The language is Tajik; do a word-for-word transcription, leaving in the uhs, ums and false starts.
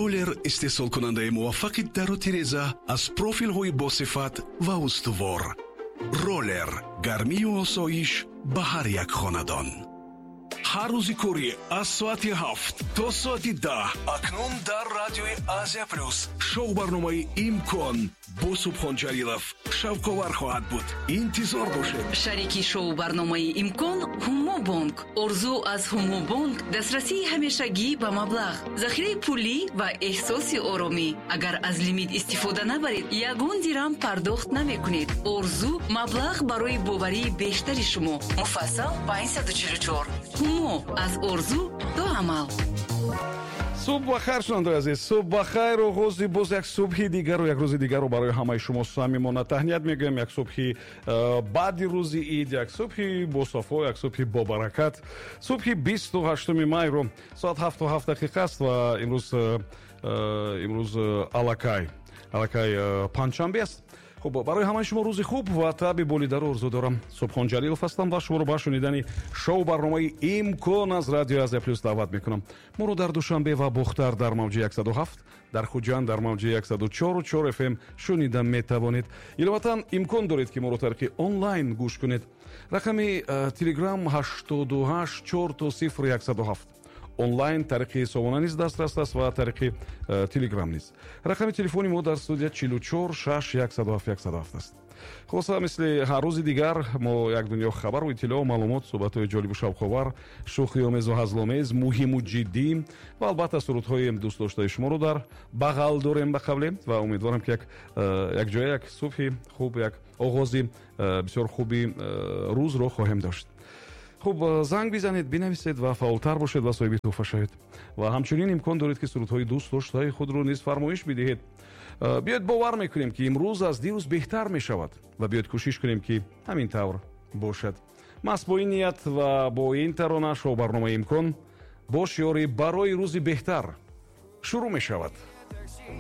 роллер истеҳсолкунандаи муваффақи дару тиреза аз профилҳои босифат ва устувор. роллер гармию осоиш ба ҳар як хонадон. ҳар рӯзи кори аз соати ҳафт то соати даҳ акнун дар радиои Азия Плюс шоу барномаи имкон бо Субҳон Ҷалилов шавқовар хоҳад буд. интизор бошед. шарики шоу барномаи имкон ҳумо бонк. орзу аз ҳумо бонк дастрасии ҳамешагӣ ба маблағ, захираи пулӣ ва эҳсоси оромӣ. агар аз лимит истифода набаред, ягон дирам пардохт намекунед. орзу маблағ барои боварии бештари шумо. муфассал панҷсад و чилу чор. ҳумо аз орзу до амал. субҳ бахайр шунавандаи азиз, субҳ бахайр. оғози боз як субҳи дигару як рӯзи дигару барои ҳамаи шумо самимона таҳният мегӯем. Як субҳи баъди рӯзи ид, як субҳи босафо, як субҳи бобаракат, субҳи бисту ҳаштуми майро соат ҳафту ҳафт дақиқа аст ва имрӯз имрӯз алакай алакай панҷшанбе аст. хуб, барои ҳамаи шумо рӯзи хуб ва таъби болидару орзу дорам. Субҳон Ҷалилов ҳастам ва шуморо ба шунидани шоу барномаи имкон аз радиои Азия Плюс даъват мекунам. моро дар Душанбе ва Бухтар дар мавҷи яксад و ҳафт, дар Хуҷанд дар мавҷи яксад و чор و чор эф эм шунида метавонед. иловатан имкон доред ки моро тариқи онлайн гӯш кунед. рақами телеграм ҳаштод و ҳашт чор то сифр яксад و ҳафт. онлайн тариқи ҳисобона низ дастрас аст ва тариқи телеграм низ. рақами телефони мо дар студия чилу чор шаш яксад و ҳафт яксад و ҳафт аст. хулоса мисли ҳар рӯзи дигар мо як дунё хабару иттилоъ, маълумот, суҳбатҳои ҷолибу шавқовар, шӯхиомезу ҳазломез, муҳиму ҷиддӣ ва албатта сурудҳои дӯстдоштаи шуморо дар бағал дорем ба қавле ва умедворам ки як як ҷоя як субҳи хуб, як оғози бисёр хуби рӯзро хоҳем дошт. хуб, занг бизанед, бинависед ва фаъолтар бошед ва соҳиби тӯҳфа шавед. ва ҳамчунин имкон доред ки сурудҳои дӯстдоштаи худро низ фармоиш бидиҳед. биёед бовар мекунем ки имрӯз аз дирӯз беҳтар мешавад ва биёед кӯшиш кунем ки ҳамин тавр бошад. маҳз бо ин ният ва бо ин тарона шоу барномаи имкон бо шиёри барои рӯзи беҳтар шурӯъ мешавад.